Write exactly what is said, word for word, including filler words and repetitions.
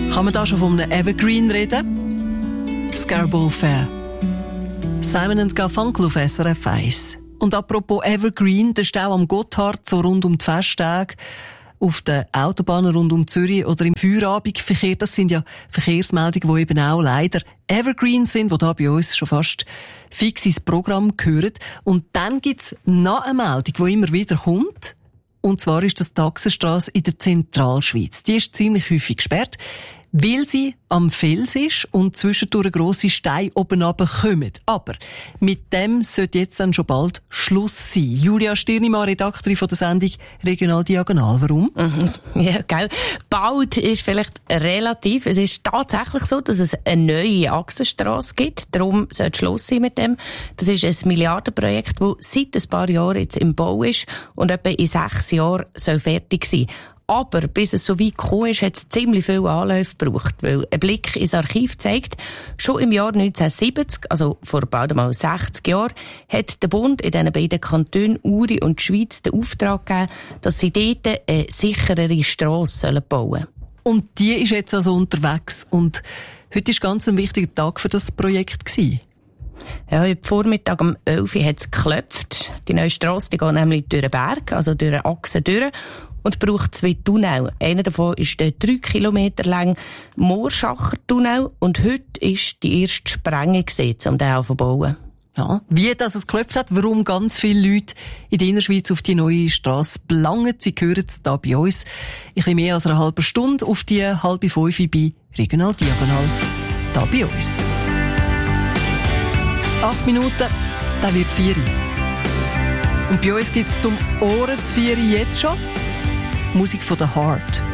Kann man da schon von einem Evergreen reden? Scarborough Fair. Simon and Garfunkel auf S R F eins. Und apropos Evergreen, der Stau am Gotthard, so rund um die Festtage, auf den Autobahnen rund um Zürich oder im Feierabendverkehr, das sind ja Verkehrsmeldungen, die eben auch leider Evergreen sind, die da bei uns schon fast fix ins Programm gehören. Und dann gibt's noch eine Meldung, die immer wieder kommt. Und zwar ist das die Taxenstrasse in der Zentralschweiz. Die ist ziemlich häufig gesperrt, weil sie am Fels ist und zwischendurch grosse Steine oben runterkommen. Aber mit dem sollte jetzt dann schon bald Schluss sein. Julia Stirnimann, Redaktorin von der Sendung Regional Diagonal. Warum? Mhm. Ja, gell. Bald ist vielleicht relativ. Es ist tatsächlich so, dass es eine neue Achsenstrasse gibt. Darum sollte Schluss sein mit dem. Das ist ein Milliardenprojekt, das seit ein paar Jahren jetzt im Bau ist und etwa in sechs Jahren soll fertig sein. Aber bis es so weit gekommen ist, hat es ziemlich viele Anläufe gebraucht. Weil ein Blick ins Archiv zeigt, schon im Jahr neunzehnhundertsiebzig, also vor bald einmal sechzig Jahren, hat der Bund in diesen beiden Kantonen Uri und Schweiz den Auftrag gegeben, dass sie dort eine sicherere Strasse bauen sollen. Und die ist jetzt also unterwegs. Und heute war ganz ein wichtiger Tag für das Projekt gewesen. Ja, heute Vormittag um elf Uhr hat es geklopft. Die neue Strasse, die geht nämlich durch den Berg, also durch eine Achse durch. Und braucht zwei Tunnel. Einer davon ist der drei Kilometer lang Moorschacher Tunnel. Und heute ist die erste Sprengung gesehen, um den zu bauen. Ja, wie das es geklopft hat, warum ganz viele Leute in der Innerschweiz auf die neue Strasse belangen, sie hören es da bei uns. Ein bisschen mehr als eine halbe Stunde auf die halbe fünf bei Regional Diagonal, da bei uns. Acht Minuten, dann wird vier. Und bei uns gibt es zum Ohren zu vier jetzt schon Musik von The Heart.